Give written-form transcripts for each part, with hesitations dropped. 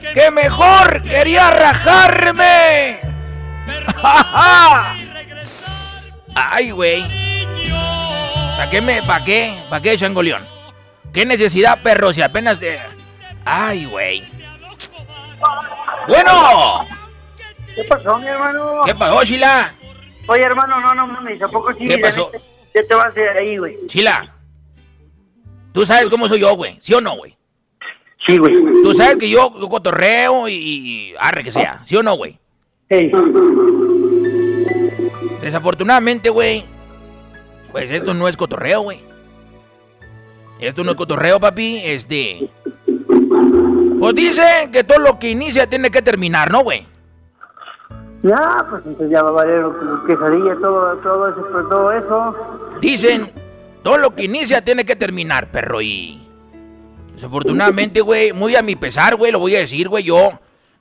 que mejor quería rajarme. Ay, güey. ¿Para qué, changoleón? ¿Qué necesidad, perro, si apenas de... Ay, güey. Bueno. ¿Qué pasó, mi hermano? ¿Qué pasó, Chila? Oye, hermano, no mames, ¿a poco sí? ¿Qué pasó? ¿Qué te vas a hacer ahí, güey? Chila, tú sabes cómo soy yo, güey, ¿sí o no, güey? Sí, güey. Tú sabes que yo cotorreo y arre que sea, ¿sí o no, güey? Sí. Desafortunadamente, güey, pues esto no es cotorreo, güey. Esto no es cotorreo, papi, Pues dicen que todo lo que inicia tiene que terminar, ¿no, güey? Ya, pues entonces ya va a valer quesadilla, todo eso. Dicen, todo lo que inicia tiene que terminar, perro, y... Desafortunadamente, güey, muy a mi pesar, güey, lo voy a decir, güey, yo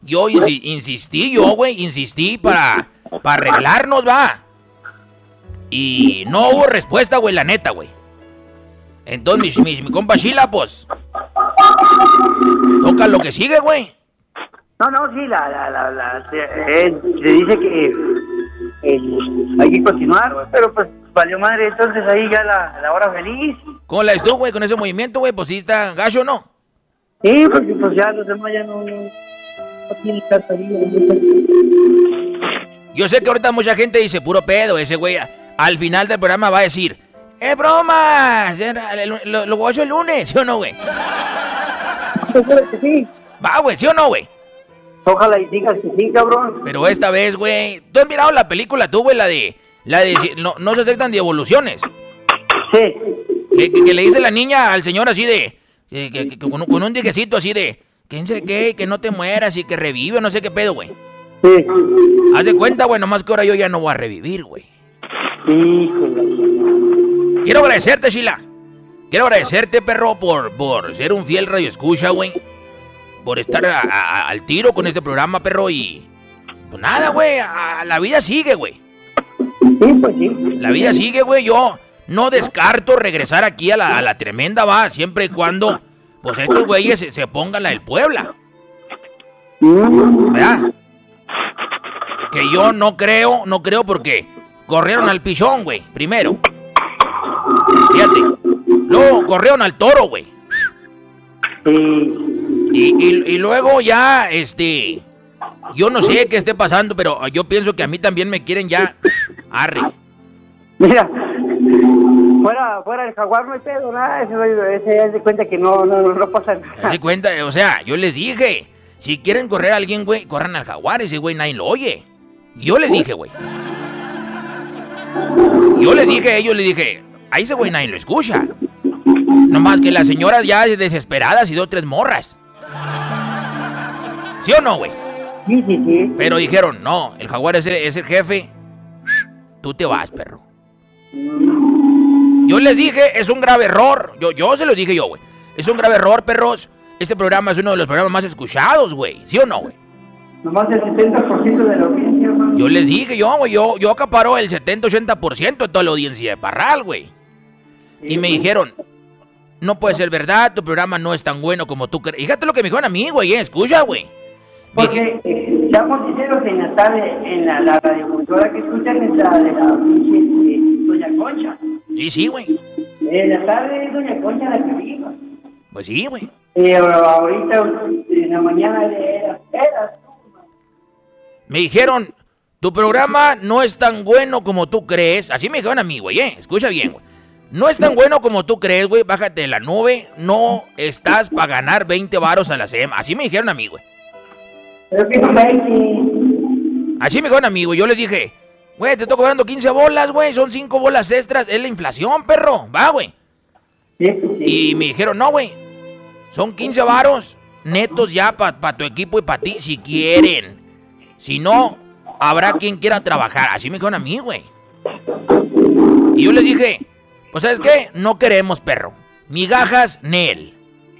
insistí para arreglarnos, va. Y no hubo respuesta, güey, la neta, güey. Entonces, mi compa Sheila, pues, toca lo que sigue, güey. No, sí, se dice que hay que continuar, güey, pero pues valió madre, entonces ahí ya la hora feliz. ¿Cómo la ves tú, güey, con ese movimiento, güey? Pues sí está gacho, ¿no? Sí, porque pues ya los demás ya no tienen cartería. Yo sé que ahorita mucha gente dice, puro pedo, ese güey al final del programa va a decir, ¡es broma! Lo voy a hacer el lunes, ¿sí o no, güey? Sí. Va, güey, ¿sí o no, güey? Ojalá y digas que sí, cabrón. Pero esta vez, güey, ¿tú has mirado la película tú, güey? La de no se aceptan de evoluciones. Sí. Que le dice la niña al señor así de... que con un dijecito así de... Que no te mueras y que revive, no sé qué pedo, güey. Sí. Haz de cuenta, güey, nomás que ahora yo ya no voy a revivir, güey. Híjole. Quiero agradecerte, Sheila. Quiero agradecerte, perro, por ser un fiel radioescucha, güey. Por estar al tiro con este programa, perro, y... Pues nada, güey, la vida sigue, güey. Sí, pues sí. La vida sigue, güey, yo no descarto regresar aquí a la tremenda, va, siempre y cuando, pues estos güeyes se pongan la del Puebla. ¿Verdad? Que yo no creo porque corrieron al pichón, güey, primero. Fíjate. Luego corrieron al toro, güey. Sí. Y luego ya, yo no sé qué esté pasando, pero yo pienso que a mí también me quieren ya, arre. Mira, fuera del Jaguar no hay pedo, nada, ese hace cuenta que no pasa nada. Hace cuenta, o sea, yo les dije, si quieren correr a alguien, güey, corran al Jaguar, ese güey nadie lo oye. Yo les dije, güey. Yo les dije a ellos, les dije, a ese güey nadie lo escucha. Nomás que las señoras ya desesperadas y 2 o 3 morras. ¿Sí o no, güey? Sí. Pero dijeron, no, el Jaguar es el jefe. Tú te vas, perro. Yo les dije, es un grave error. Yo se lo dije yo, güey. Es un grave error, perros. Este programa es uno de los programas más escuchados, güey. ¿Sí o no, güey? Nomás el 70% de la audiencia, hermano. Yo les dije, güey, yo acaparo el 70-80% de toda la audiencia de Parral, güey. Y me dijeron, no puede ser verdad, tu programa no es tan bueno como tú crees. Fíjate lo que me dijeron a mí, güey, escucha, güey. Porque, seamos sinceros, en la tarde, en la radiofusora que escuchan es la de la Doña Concha. Sí, güey. En la tarde es Doña Concha la que viva. Pues sí, güey. Ahorita, en la mañana de las pedas. Me dijeron, tu programa no es tan bueno como tú crees. Así me dijeron a mí, güey, escucha bien, güey. No es tan bueno como tú crees, güey. Bájate de la nube. No estás para ganar 20 varos a la semana. Así me dijeron a mí, güey. Pero que no Así me dijeron a mí, güey. Yo les dije, güey, te estoy cobrando 15 bolas, güey. Son 5 bolas extras. Es la inflación, perro. Va, güey. Y me dijeron, no, güey. Son 15 varos netos ya para tu equipo y para ti, si quieren. Si no, habrá quien quiera trabajar. Así me dijeron a mí, güey. Y yo les dije, pues, ¿sabes qué? No queremos, perro. Migajas, Nel.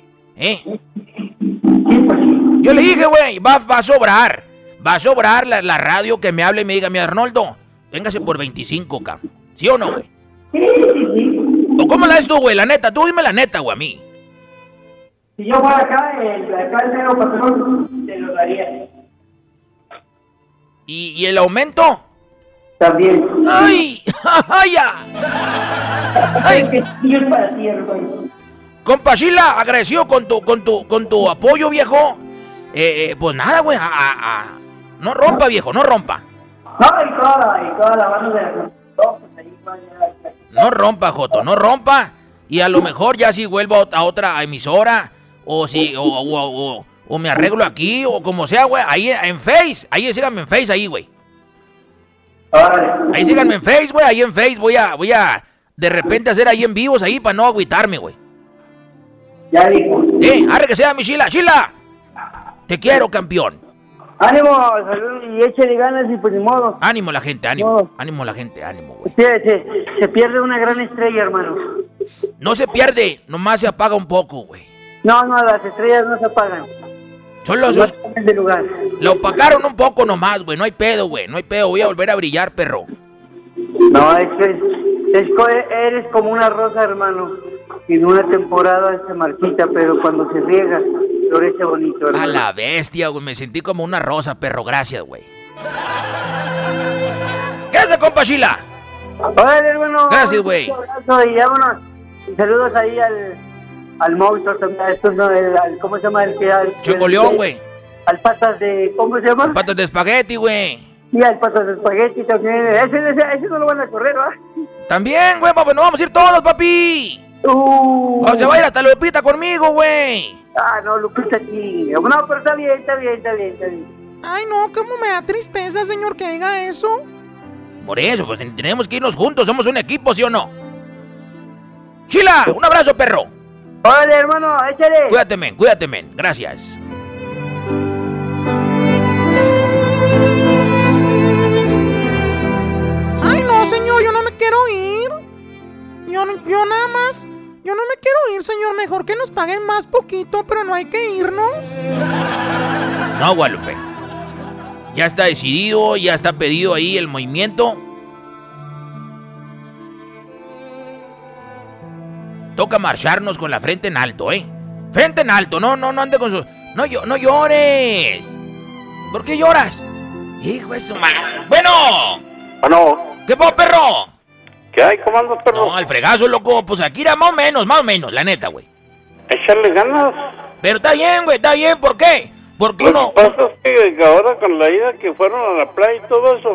Yo le dije, güey, va a sobrar. Va a sobrar la radio que me hable y me diga, mi Arnoldo, véngase por 25, cabrón. ¿Sí o no, güey? Sí. ¿O cómo la ves tú, güey? La neta, tú dime la neta, güey, a mí. Si yo fuera acá el mero patrón, te lo daría. ¿Y el aumento? También. ¡Ay! ¡Ay! ¡Ay! Es para ti, hermano. Compa Sheila, agradecido con tu apoyo, viejo. Pues nada, güey. No rompa, viejo, no rompa. No, y toda la banda de la... No rompa, Joto, no rompa. Y a lo mejor ya si vuelvo a otra emisora, o si, o me arreglo aquí, o como sea, güey. Ahí en Face, ahí síganme en Face, ahí, güey. Ahí síganme en Face, güey. Ahí en Face voy a de repente hacer ahí en vivos ahí para no agüitarme, güey. Ya dijo. Arre que sea mi Sheila. Sheila, te quiero, campeón. Ánimo, salud y échale ganas y pues ni modo. Ánimo la gente, ánimo. No. Ánimo la gente, ánimo, güey. Se pierde una gran estrella, hermano. No se pierde, nomás se apaga un poco, güey. No, las estrellas no se apagan. Son los... de lugar. Lo opacaron un poco nomás, güey. No hay pedo, güey. No hay pedo. Voy a volver a brillar, perro. No, eres como una rosa, hermano. En una temporada se marchita, pero cuando se riega, florece bonito, hermano. A la bestia, güey. Me sentí como una rosa, perro. Gracias, güey. Gracias, compa Sheila. Órale, hermano. Gracias, güey. Un abrazo y vámonos. Saludos ahí al monstruo también. ¿Cómo se llama? Chingoleón, güey. Al patas de... ¿Cómo se llama? Patas de espagueti, güey. Sí, al patas de espagueti también. Ese no lo van a correr, ¿va? También, güey, pues nos vamos a ir todos, papi. Se va a ir hasta Lupita conmigo, güey. No, Lupita aquí. No, pero está bien. Ay, no, cómo me da tristeza, señor, que diga eso. Por eso, pues tenemos que irnos juntos. Somos un equipo, ¿sí o no? Sheila, un abrazo, perro. Órale, hermano, échale. Cuídate, men. Gracias. Ay, no, señor, yo no me quiero ir. Yo no me quiero ir, señor. Mejor que nos paguen más poquito, pero no hay que irnos. No, Guadalupe. Ya está decidido, ya está pedido ahí el movimiento. Toca marcharnos con la frente en alto, ¿eh? Frente en alto, no ande con su... No llores. ¿Por qué lloras? Hijo de su madre. Bueno. ¿Qué pasa, perro? ¿Qué hay? ¿Cómo andas, perro? No, al fregazo, loco. Pues aquí era más o menos, la neta, güey. Échale ganas. Pero está bien, güey, está bien. ¿Por qué? Porque uno... Lo que pasa es que ahora con la ida que fueron a la playa y todo eso,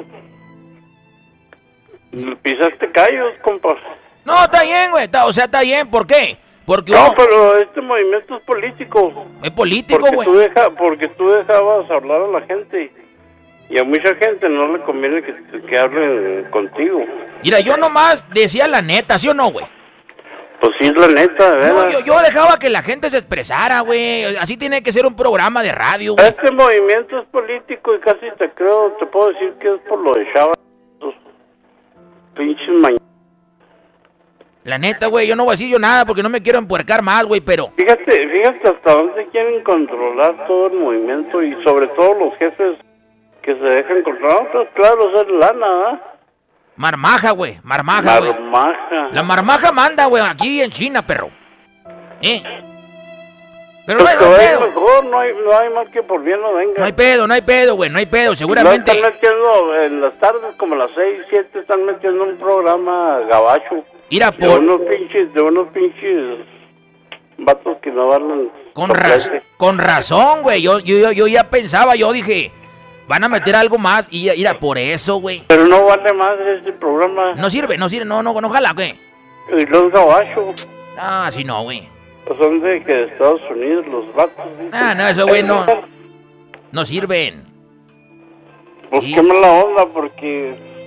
pisaste callos, compa. No, está bien, güey. Está bien. ¿Por qué? Porque no, pero este movimiento es político. Es político, güey. Porque tú dejabas hablar a la gente y a mucha gente no le conviene que hablen contigo. Mira, yo nomás decía la neta, ¿sí o no, güey? Pues sí, es la neta, ¿verdad? No, yo dejaba que la gente se expresara, güey. Así tiene que ser un programa de radio, güey. Este movimiento es político y casi te puedo decir que es por lo de Chava. Esos pinches mañanas. La neta, güey, yo no voy a decir yo nada porque no me quiero empuercar más, güey, pero... Fíjate hasta dónde quieren controlar todo el movimiento y sobre todo los jefes que se dejan controlar. Pues claro, es lana, ¿ah? Marmaja, güey, marmaja, güey. La marmaja manda, güey, aquí en China, perro. Pero pues no hay pedo. Mejor, no hay más que por bien no venga. No hay pedo, güey, no hay pedo, seguramente. No están metiendo, en las tardes como las 6, 7, están metiendo un programa gabacho. Mira, de unos pinches vatos que no valen. Con razón, güey, yo ya pensaba, yo dije, van a meter algo más y mira, por eso, güey. Pero no vale más este programa. No sirve, no, ojalá, güey. Y los gabachos. Ah, sí, no, güey. Son de Estados Unidos, los vatos. No, eso, güey, no sirven. Pues qué mala onda, porque...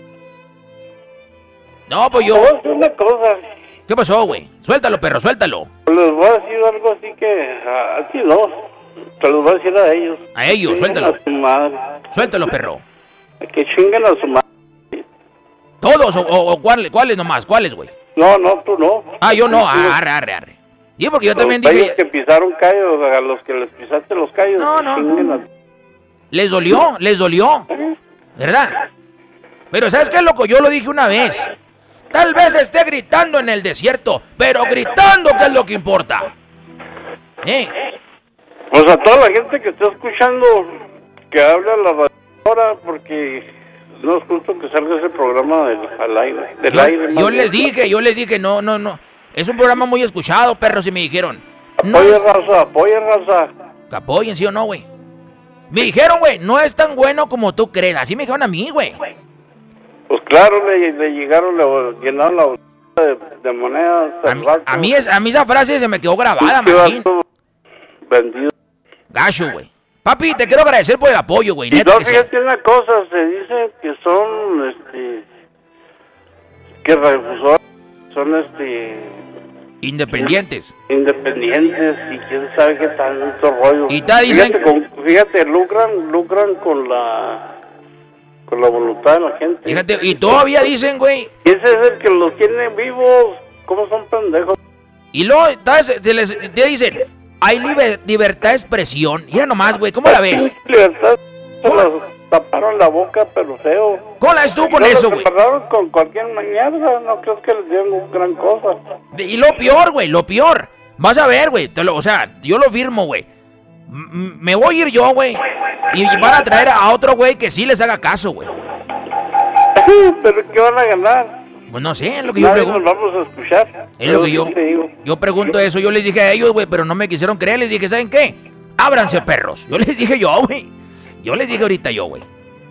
No, pues yo... Te voy a decir una cosa. ¿Qué pasó, güey? Suéltalo, perro, suéltalo. Les voy a decir algo así que... A ti no. Te los voy a decir a ellos. A ellos, suéltalo. A su madre. Suéltalo, perro. Que chinguen a su madre. ¿Todos o cuáles nomás? ¿Cuáles, güey? No, tú no. Ah, yo no. Arre. Y porque yo también dije... Los que pisaron callos, a los que les pisaste los callos. No. Les dolió. ¿Verdad? Pero ¿sabes qué, loco? Yo lo dije una vez. Tal vez esté gritando en el desierto, pero gritando, que es lo que importa. Pues a toda la gente que está escuchando, que habla a la radio ahora, porque no es justo que salga ese programa al aire. Yo les dije, no. Es un programa muy escuchado, perros, y me dijeron. Apoyen, raza. Que apoyen, ¿sí o no, güey? Me dijeron, güey, no es tan bueno como tú crees. Así me dijeron a mí, güey. Pues claro, le llegaron, le llenaron la de monedas. A mí esa frase se me quedó grabada, man. Vendido. Gacho, güey. Papi, te quiero agradecer por el apoyo, güey. Y no, fíjate una cosa, se dice que son, que refusores, son, independientes. Independientes, y quién sabe qué tanto rollo. Y te dicen... Fíjate, lucran con la voluntad de la gente. Fíjate, y todavía dicen, güey... Ese es el que los tiene vivos, ¿cómo son pendejos? Y luego te dicen, hay libertad de expresión. Mira nomás, güey, ¿cómo la ves? Libertad, se las taparon la boca, pero feo. ¿Cómo la ves tú con eso, güey? Los con cualquier mierda, no creo que les dieron gran cosa. Y lo peor, güey, lo peor. Vas a ver, güey, o sea, yo lo firmo, güey. Me voy a ir yo, güey. Y van a traer a otro güey que sí les haga caso, güey. ¿Pero qué van a ganar? Pues no sé, es lo que yo pregunto. Nos vamos a escuchar. Es lo que yo pregunto eso. Yo les dije a ellos, güey, pero no me quisieron creer. Les dije, ¿saben qué? Ábranse, perros. Yo les dije güey. Yo les dije ahorita güey.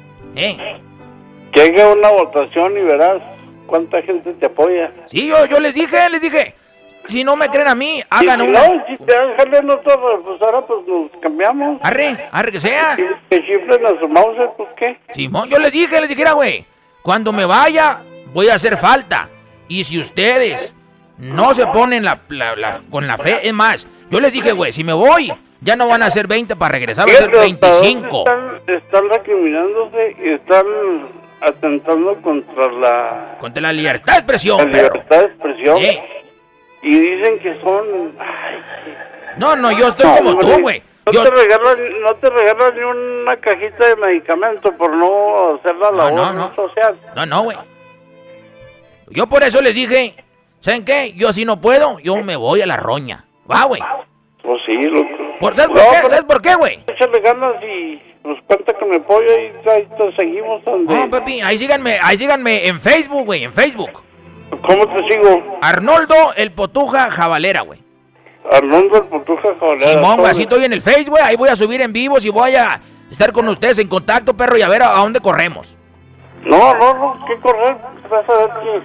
Que haga una votación y verás cuánta gente te apoya. Sí, yo les dije. Si no me creen a mí, hagan una. No, si te dejan nosotros, pues ahora pues nos cambiamos. Arre que sea. Si te chiflen a su mouse, pues qué. Simón, yo les dije, güey. Cuando me vaya, voy a hacer falta. Y si ustedes no se ponen con la fe, es más, yo les dije, güey, si me voy, ya no van a ser 20 para regresar, van a ser 25. Están recriminándose y están atentando contra la libertad de expresión. La libertad de expresión. Y dicen que son... No, yo estoy como tú, güey. No te regalan ni una cajita de medicamento por no hacer la labor social. No, güey. Yo por eso les dije, ¿saben qué? Yo si no puedo, yo me voy a la roña. Va, güey. Pues sí, loco. ¿Sabes por qué, güey? Échale ganas y pues cuenta con mi apoyo y ahí te seguimos donde... No, papi, ahí síganme en Facebook, güey, en Facebook. ¿Cómo te sigo? Arnoldo el Potuja Jabalera, güey. Arnoldo el Potuja Jabalera. Simón, güey, así estoy en el Facebook, güey. Ahí voy a subir en vivos y voy a estar con ustedes en contacto, perro, y a ver a dónde corremos. No, ¿qué correr? Vas a ver que...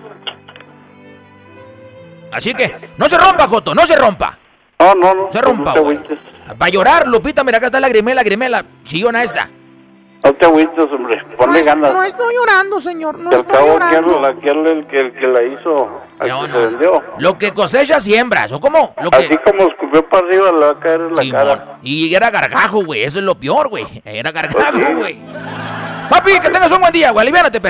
Así que, no se rompa, Joto, no se rompa. No. Se rompa, güey. Para llorar, Lupita, mira, acá está la grimela, chillona esta. No te agüites, hombre, ponle ganas. No estoy llorando, señor, no estoy llorando. El que la hizo, se vendió. Lo que cosecha siembras, ¿o cómo? Así como escupió para arriba, le va a caer en la cara. Y era gargajo, güey, eso es lo peor, güey. Era gargajo, güey. Papi, que tengas un buen día, güey, aliviánate, perro.